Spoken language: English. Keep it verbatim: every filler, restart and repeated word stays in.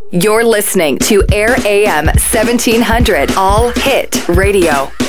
You're listening to Air A M seventeen hundred All Hit Radio.